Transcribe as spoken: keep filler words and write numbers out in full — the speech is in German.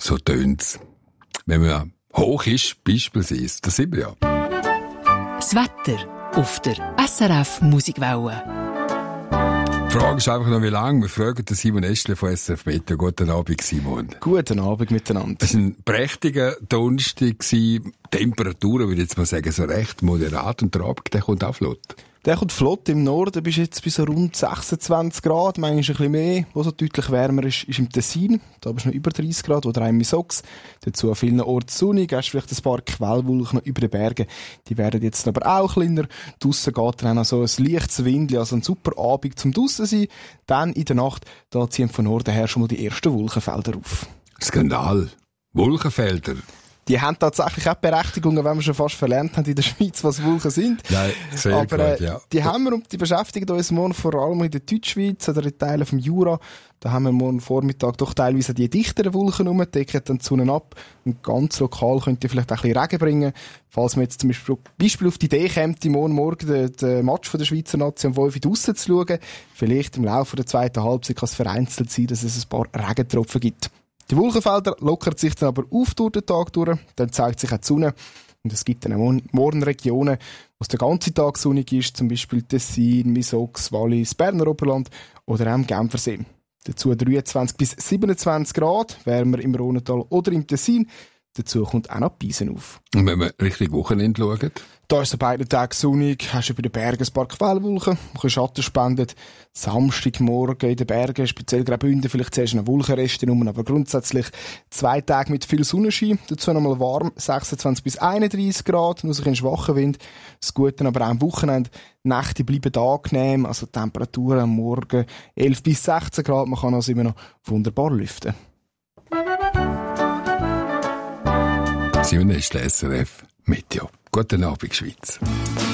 so tönt's. Wenn man hoch ist, beispielsweise, das sind wir ja. Das Wetter auf der S R F Musikwelle. Die Frage ist einfach noch, wie lange. Wir fragen den Simon Estle von S R F Meteo. Guten Abend, Simon. Guten Abend miteinander. Es war ein prächtiger Donnerstag. Temperaturen, würde ich jetzt mal sagen, so recht moderat. Und der Abend, der kommt auch flott. Der kommt flott. Im Norden bist du jetzt bei so rund sechsundzwanzig Grad, manchmal ein bisschen mehr. Wo so deutlich wärmer ist, ist im Tessin. Da bist du noch über dreißig Grad oder im Misox. Dazu an vielen Orten sonnig. Hast vielleicht ein paar Quellwolken noch über den Bergen. Die werden jetzt aber auch kleiner. Draussen geht dann auch noch so ein leichtes Windchen, also ein super Abend zum draussen sein. Dann in der Nacht, da ziehen von Norden her schon mal die ersten Wolkenfelder auf. Skandal. Wolkenfelder. Die haben tatsächlich auch Berechtigungen, wenn wir schon fast verlernt haben in der Schweiz, was Wolken sind. Nein, sehr Aber äh, gut, ja. Die haben wir und die beschäftigen uns morgen vor allem in der Deutschschweiz oder in Teilen vom Jura. Da haben wir morgen Vormittag doch teilweise die dichteren Wolken rum, decken dann die Sonne ab. Und ganz lokal könnte vielleicht auch ein bisschen Regen bringen. Falls man jetzt zum Beispiel, Beispiel auf die Idee kommt, morgen Morgen den, den Match von der Schweizer Nation um fünf Uhr draussen zu schauen, vielleicht im Laufe der zweiten Halbzeit kann es vereinzelt sein, dass es ein paar Regentropfen gibt. Die Wolkenfelder lockern sich dann aber auf durch den Tag durch, dann zeigt sich auch die Sonne. Und es gibt dann auch morgen Regionen, wo es den ganzen Tag sonnig ist, zum Beispiel Tessin, Misox, Wallis, Berner Oberland oder auch im Genfersee. Dazu dreiundzwanzig bis siebenundzwanzig Grad, wärmer im Rhontal oder im Tessin. Dazu kommt auch noch Piesen auf. Und wenn wir richtig Wochenende schauen? Da ist es an beiden Tagen sonnig, hast du über den Bergen ein paar Quellwolken, die Schatten spenden. Samstagmorgen in den Bergen, speziell Graubünden, vielleicht zuerst noch Wolkenreste rum, aber grundsätzlich zwei Tage mit viel Sonnenschein. Dazu nochmal warm, sechsundzwanzig bis einunddreißig Grad, nur so ein schwacher Wind. Das Gute aber auch am Wochenende, Nächte bleiben angenehm, also Temperaturen am Morgen elf bis sechzehn Grad, man kann also immer noch wunderbar lüften. Simon Estle, S R F Meteo. Guten Abend, Schweiz.